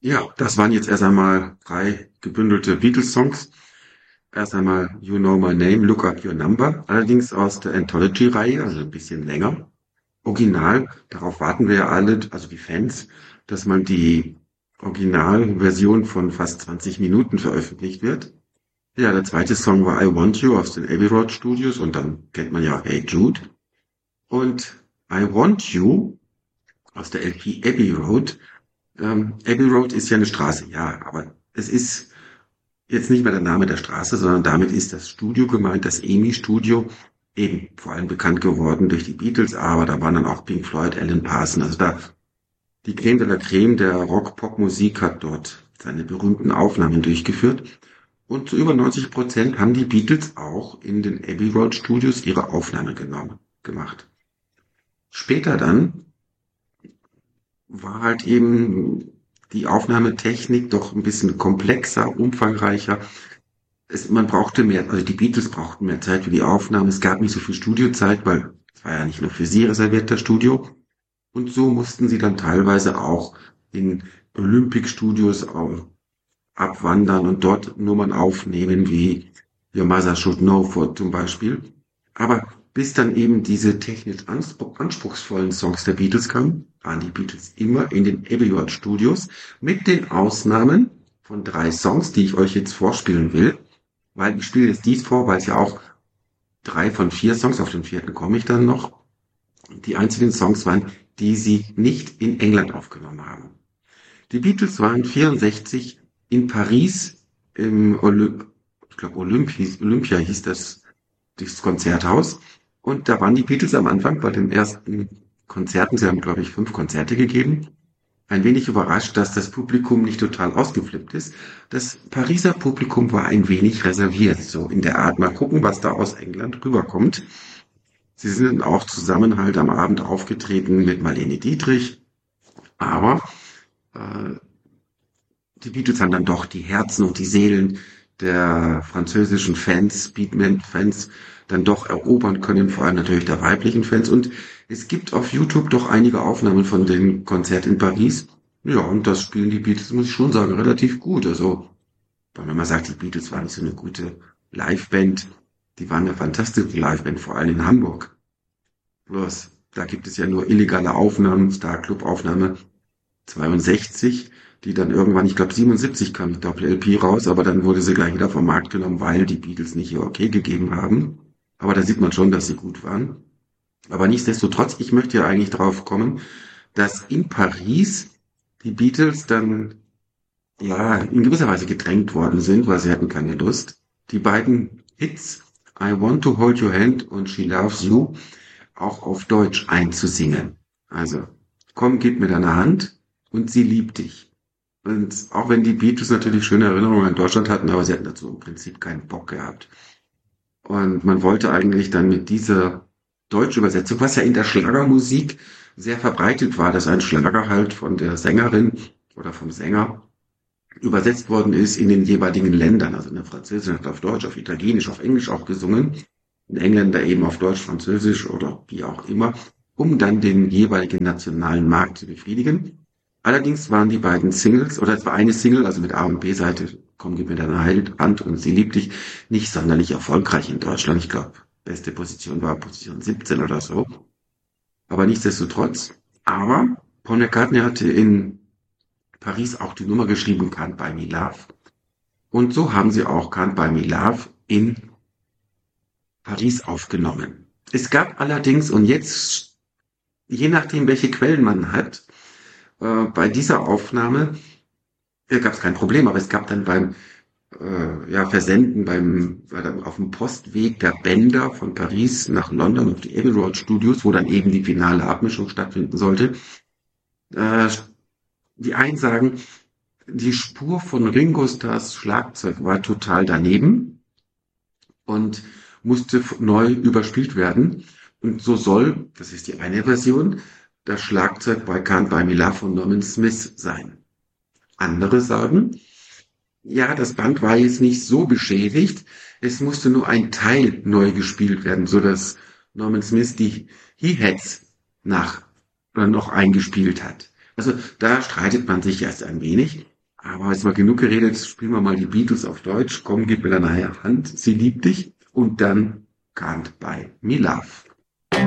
Ja, das waren jetzt erst einmal 3 gebündelte Beatles-Songs. Erst einmal You Know My Name, Look Up Your Number, allerdings aus der Anthology-Reihe, also ein bisschen länger. Original, darauf warten wir ja alle, also die Fans, dass mal die Originalversion von fast 20 Minuten veröffentlicht wird. Ja, der zweite Song war I Want You aus den Abbey Road Studios und dann kennt man ja Hey Jude. Und I Want You aus der LP Abbey Road. Abbey Road ist ja eine Straße, ja, aber es ist jetzt nicht mehr der Name der Straße, sondern damit ist das Studio gemeint, das EMI-Studio, eben vor allem bekannt geworden durch die Beatles, aber da waren dann auch Pink Floyd, Alan Parsons, also da die Creme de la Creme der Rock-Pop-Musik hat dort seine berühmten Aufnahmen durchgeführt. Und zu über 90% haben die Beatles auch in den Abbey Road Studios ihre Aufnahme gemacht. Später dann war halt eben die Aufnahmetechnik doch ein bisschen komplexer, umfangreicher. Man brauchte mehr, also die Beatles brauchten mehr Zeit für die Aufnahmen. Es gab nicht so viel Studiozeit, weil es war ja nicht nur für sie reserviert, das Studio. Und so mussten sie dann teilweise auch in Olympic Studios abwandern und dort Nummern aufnehmen, wie Your Mother Should Know zum Beispiel. Aber bis dann eben diese technisch anspruchsvollen Songs der Beatles kamen, waren die Beatles immer in den Abbey Road Studios, mit den Ausnahmen von 3 Songs, die ich euch jetzt vorspielen will. Weil ich spiele jetzt dies vor, weil es ja auch 3 von 4 Songs, auf den 4. komme ich dann noch, die einzigen Songs waren, die sie nicht in England aufgenommen haben. Die Beatles waren 64 in Paris im ich glaube Olympia hieß das Konzerthaus. Und da waren die Beatles am Anfang bei den ersten Konzerten, sie haben, glaube ich, 5 Konzerte gegeben, ein wenig überrascht, dass das Publikum nicht total ausgeflippt ist. Das Pariser Publikum war ein wenig reserviert, so in der Art, mal gucken, was da aus England rüberkommt. Sie sind auch zusammen halt am Abend aufgetreten mit Marlene Dietrich, aber äh, die Beatles haben dann doch die Herzen und die Seelen der französischen Fans, Beatman-Fans, dann doch erobern können, vor allem natürlich der weiblichen Fans. Und es gibt auf YouTube doch einige Aufnahmen von dem Konzert in Paris. Ja, und das spielen die Beatles, muss ich schon sagen, relativ gut. Also, wenn man mal sagt, die Beatles waren nicht so eine gute Liveband, die waren eine fantastische Liveband, vor allem in Hamburg. Bloß, da gibt es ja nur illegale Aufnahmen, Star Club Aufnahme 62, die dann irgendwann, ich glaube 77 kam die Doppel-LP raus, aber dann wurde sie gleich wieder vom Markt genommen, weil die Beatles nicht ihr Okay gegeben haben. Aber da sieht man schon, dass sie gut waren. Aber nichtsdestotrotz, ich möchte ja eigentlich drauf kommen, dass in Paris die Beatles dann, ja, in gewisser Weise gedrängt worden sind, weil sie hatten keine Lust. Die beiden Hits, I Want to Hold Your Hand und She Loves You, auch auf Deutsch einzusingen. Also, komm, gib mir deine Hand und sie liebt dich. Und auch wenn die Beatles natürlich schöne Erinnerungen an Deutschland hatten, aber sie hatten dazu im Prinzip keinen Bock gehabt. Und man wollte eigentlich dann mit dieser deutschen Übersetzung, was ja in der Schlagermusik sehr verbreitet war, dass ein Schlager halt von der Sängerin oder vom Sänger übersetzt worden ist in den jeweiligen Ländern. Also in der Französischen hat auf Deutsch, auf Italienisch, auf Englisch auch gesungen. Ein Engländer eben auf Deutsch, Französisch oder wie auch immer, um dann den jeweiligen nationalen Markt zu befriedigen. Allerdings waren die beiden Singles, oder es war eine Single, also mit A und B-Seite, Komm, gib mir deine Hand und Sie liebt dich, nicht sonderlich erfolgreich in Deutschland. Ich glaube, beste Position war Position 17 oder so. Aber nichtsdestotrotz. Aber Paul McCartney hatte in Paris auch die Nummer geschrieben, Can't Buy Me Love. Und so haben sie auch Can't Buy Me Love in Paris aufgenommen. Es gab allerdings, und jetzt, je nachdem, welche Quellen man hat, bei dieser Aufnahme gab es kein Problem, aber es gab dann beim Versenden auf dem Postweg der Bänder von Paris nach London auf die Abbey Road Studios, wo dann eben die finale Abmischung stattfinden sollte. Äh, Die einen sagen, die Spur von Ringo Starrs Schlagzeug war total daneben und musste neu überspielt werden. Und so soll, das ist die eine Version, das Schlagzeug bei Can't Buy Me Love von Norman Smith sein. Andere sagen, ja, das Band war jetzt nicht so beschädigt, es musste nur ein Teil neu gespielt werden, so dass Norman Smith die He-Hats noch eingespielt hat. Also da streitet man sich erst ein wenig. Aber jetzt mal genug geredet, jetzt spielen wir mal die Beatles auf Deutsch. Komm, gib mir deine Hand, sie liebt dich. Und dann Can't Buy Me Love.